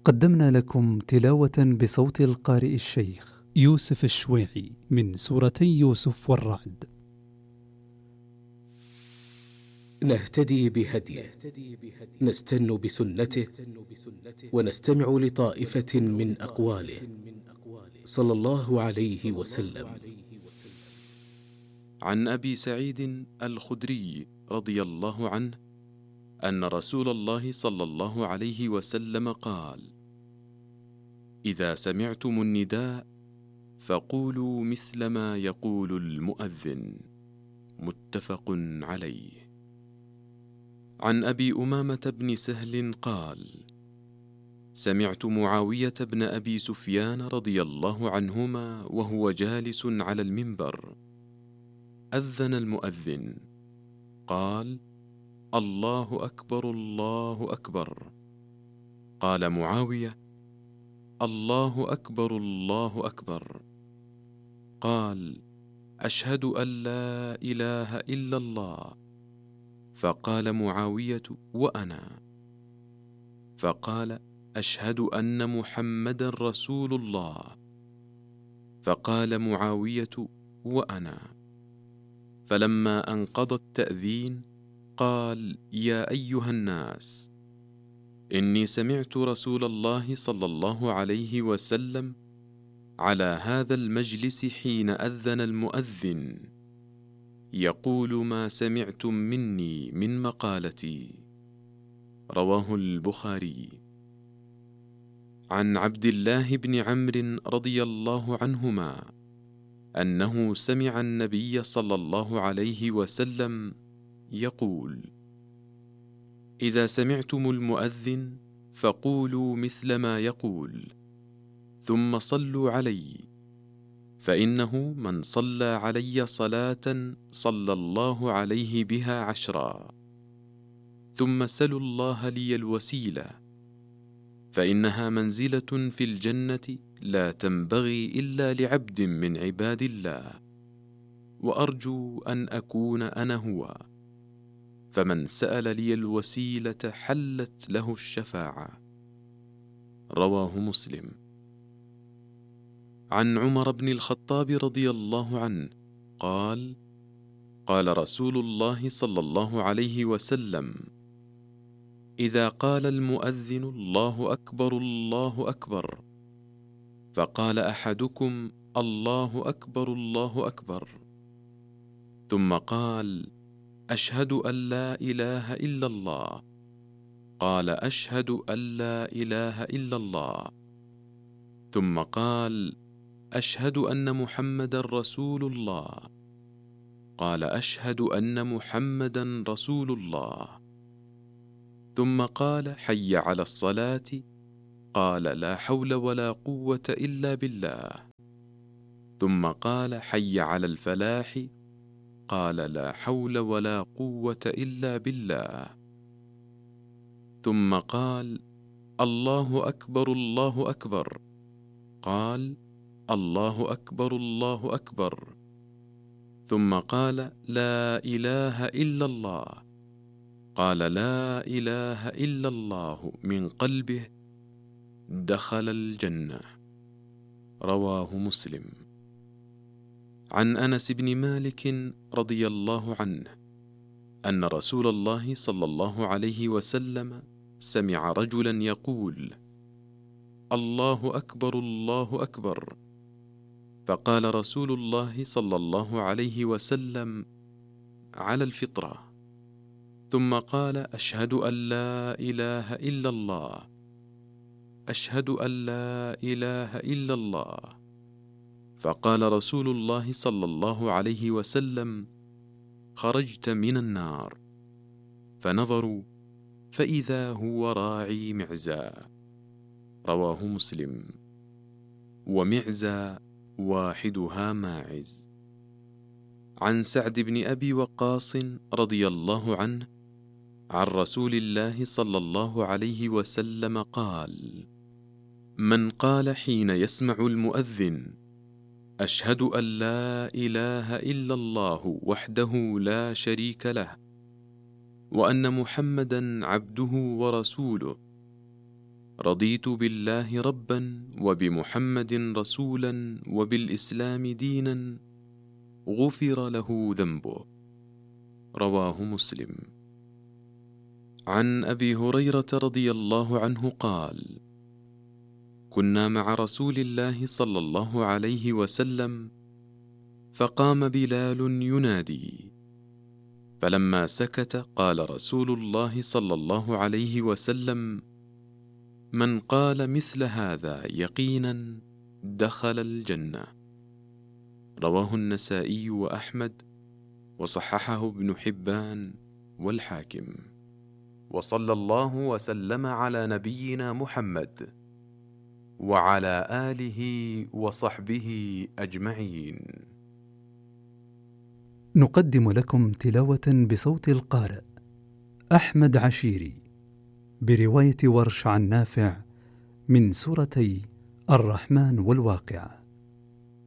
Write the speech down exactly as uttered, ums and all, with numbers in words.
قدمنا لكم تلاوة بصوت القارئ الشيخ يوسف الشويعي من سورتي يوسف والرعد. نهتدي بهديه، نستن بسنته، ونستمع لطائفة من أقواله صلى الله عليه وسلم. عن أبي سعيد الخدري رضي الله عنه أن رسول الله صلى الله عليه وسلم قال: إذا سمعتم النداء فقولوا مثل ما يقول المؤذن. متفق عليه. عن أبي أمامة بن سهل قال: سمعت معاوية بن أبي سفيان رضي الله عنهما وهو جالس على المنبر، أذن المؤذن قال: الله أكبر الله أكبر. قال معاوية: الله أكبر الله أكبر. قال: أشهد أن لا إله إلا الله. فقال معاوية: وأنا. فقال: أشهد أن محمدا رسول الله. فقال معاوية: وأنا. فلما انقضى التأذين قال: يا أيها الناس، إني سمعت رسول الله صلى الله عليه وسلم على هذا المجلس حين أذن المؤذن يقول ما سمعتم مني من مقالتي. رواه البخاري. عن عبد الله بن عمرو رضي الله عنهما أنه سمع النبي صلى الله عليه وسلم يقول: إذا سمعتم المؤذن فقولوا مثل ما يقول، ثم صلوا علي، فإنه من صلى علي صلاة صلى الله عليه بها عشرا. ثم سلوا الله لي الوسيلة، فإنها منزلة في الجنة لا تنبغي إلا لعبد من عباد الله، وأرجو أن أكون أنا هو. فمن سأل لي الوسيلة حلت له الشفاعة. رواه مسلم. عن عمر بن الخطاب رضي الله عنه قال: قال رسول الله صلى الله عليه وسلم: إذا قال المؤذن الله أكبر الله أكبر، فقال أحدكم الله أكبر الله أكبر، ثم قال: أشهد أن لا إله إلا الله، قال: أشهد أن لا إله إلا الله، ثم قال: أشهد أن محمدا رسول الله، قال: أشهد أن محمدا رسول الله، ثم قال: حي على الصلاة، قال: لا حول ولا قوة إلا بالله، ثم قال: حي على الفلاح، قال: لا حول ولا قوة إلا بالله، ثم قال: الله أكبر الله أكبر، قال: الله أكبر الله أكبر، ثم قال: لا إله إلا الله، قال: لا إله إلا الله من قلبه، دخل الجنة. رواه مسلم. عن أنس بن مالك رضي الله عنه أن رسول الله صلى الله عليه وسلم سمع رجلا يقول: الله أكبر الله أكبر. فقال رسول الله صلى الله عليه وسلم: على الفطرة. ثم قال: أشهد أن لا إله إلا الله، أشهد أن لا إله إلا الله. فقال رسول الله صلى الله عليه وسلم: خرجت من النار. فنظروا فإذا هو راعي معزى. رواه مسلم. ومعزى واحدها ماعز. عن سعد بن أبي وقاص رضي الله عنه عن رسول الله صلى الله عليه وسلم قال: من قال حين يسمع المؤذن: أشهد أن لا إله إلا الله وحده لا شريك له، وأن محمدا عبده ورسوله، رضيت بالله ربا وبمحمد رسولا وبالإسلام دينا غفر له ذنبه. رواه مسلم. عن أبي هريرة رضي الله عنه قال: كنا مع رسول الله صلى الله عليه وسلم فقام بلال ينادي، فلما سكت قال رسول الله صلى الله عليه وسلم: من قال مثل هذا يقينا دخل الجنة. رواه النسائي وأحمد، وصححه ابن حبان والحاكم. وصلى الله وسلم على نبينا محمد وعلى آله وصحبه أجمعين. نقدم لكم تلاوة بصوت القارئ أحمد عشيري برواية ورش عن نافع من سورتي الرحمن والواقعة.